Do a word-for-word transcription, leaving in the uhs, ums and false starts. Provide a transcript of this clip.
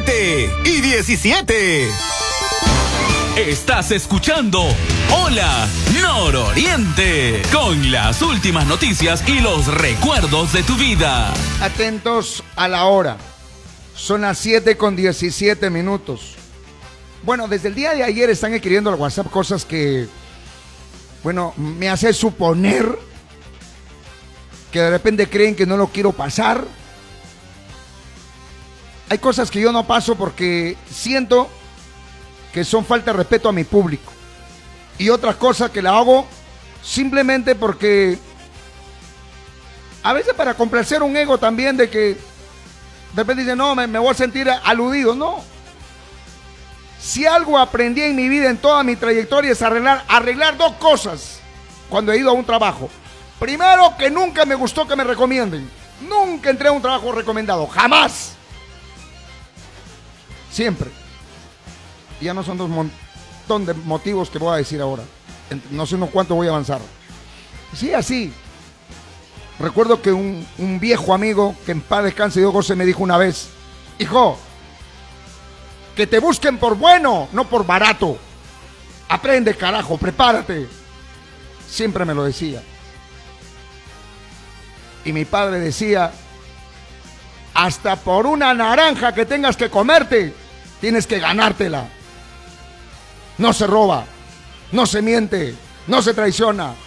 siete y diecisiete. Estás escuchando Hola Nororiente, con las últimas noticias y los recuerdos de tu vida. Atentos a la hora. Son las siete con diecisiete minutos. Bueno, desde el día de ayer están escribiendo al WhatsApp cosas que, bueno, me hace suponer que de repente creen que no lo quiero pasar. Hay cosas que yo no paso porque siento que son falta de respeto a mi público. Y otras cosas que la hago simplemente porque a veces para complacer un ego también de que de repente dice, no, me, me voy a sentir aludido. No. Si algo aprendí en mi vida, en toda mi trayectoria, es arreglar, arreglar dos cosas cuando he ido a un trabajo. Primero, que nunca me gustó que me recomienden. Nunca entré a un trabajo recomendado. Jamás. Siempre. Y ya no son dos montón de motivos que voy a decir ahora. No sé unos cuánto voy a avanzar. Sí, así. Recuerdo que un, un viejo amigo, que en paz descanse Dios goce, me dijo una vez: hijo, que te busquen por bueno, no por barato. Aprende, carajo, prepárate. Siempre me lo decía. Y mi padre decía: hasta por una naranja que tengas que comerte, tienes que ganártela. No se roba, no se miente, no se traiciona.